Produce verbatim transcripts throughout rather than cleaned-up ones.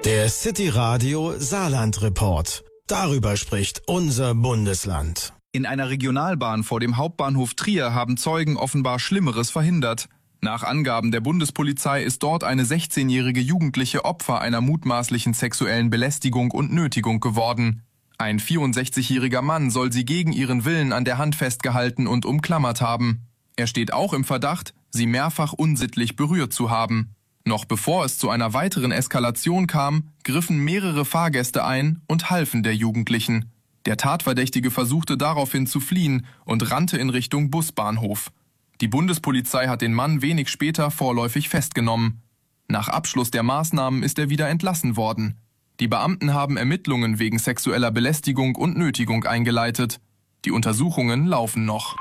Der City Radio Saarland Report. Darüber spricht unser Bundesland. In einer Regionalbahn vor dem Hauptbahnhof Trier haben Zeugen offenbar Schlimmeres verhindert. Nach Angaben der Bundespolizei ist dort eine sechzehnjährige Jugendliche Opfer einer mutmaßlichen sexuellen Belästigung und Nötigung geworden. Ein vierundsechzigjähriger Mann soll sie gegen ihren Willen an der Hand festgehalten und umklammert haben. Er steht auch im Verdacht, sie mehrfach unsittlich berührt zu haben. Noch bevor es zu einer weiteren Eskalation kam, griffen mehrere Fahrgäste ein und halfen der Jugendlichen. Der Tatverdächtige versuchte daraufhin zu fliehen und rannte in Richtung Busbahnhof. Die Bundespolizei hat den Mann wenig später vorläufig festgenommen. Nach Abschluss der Maßnahmen ist er wieder entlassen worden. Die Beamten haben Ermittlungen wegen sexueller Belästigung und Nötigung eingeleitet. Die Untersuchungen laufen noch.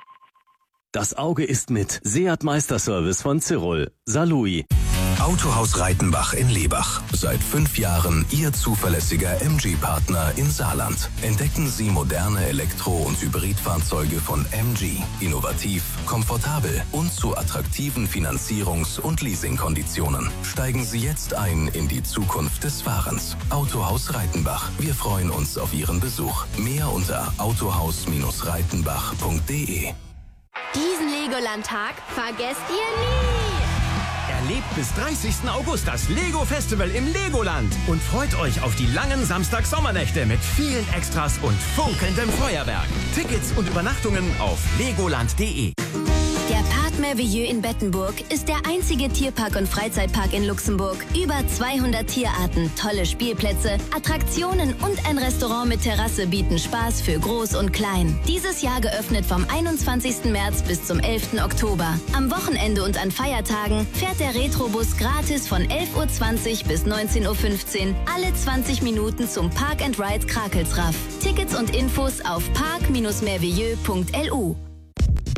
Das Auge ist mit Seat Meisterservice von Zirol. Salui. Autohaus Reitenbach in Lebach. Seit fünf Jahren Ihr zuverlässiger M G-Partner in Saarland. Entdecken Sie moderne Elektro- und Hybridfahrzeuge von M G. Innovativ, komfortabel und zu attraktiven Finanzierungs- und Leasingkonditionen. Steigen Sie jetzt ein in die Zukunft des Fahrens. Autohaus Reitenbach. Wir freuen uns auf Ihren Besuch. Mehr unter autohaus reitenbach punkt de. Diesen Legoland-Tag vergesst ihr nie! Erlebt bis dreißigsten August das Lego-Festival im Legoland und freut euch auf die langen Samstag-Sommernächte mit vielen Extras und funkelndem Feuerwerk. Tickets und Übernachtungen auf legoland punkt de. Der Parc Merveilleux in Bettenburg ist der einzige Tierpark und Freizeitpark in Luxemburg. Über zweihundert Tierarten, tolle Spielplätze, Attraktionen und ein Restaurant mit Terrasse bieten Spaß für Groß und Klein. Dieses Jahr geöffnet vom einundzwanzigsten März bis zum elften Oktober. Am Wochenende und an Feiertagen fährt der Retrobus gratis von elf Uhr zwanzig bis neunzehn Uhr fünfzehn alle zwanzig Minuten zum Park and Ride Krakelsraff. Tickets und Infos auf parc Bindestrich merveilleux punkt l u.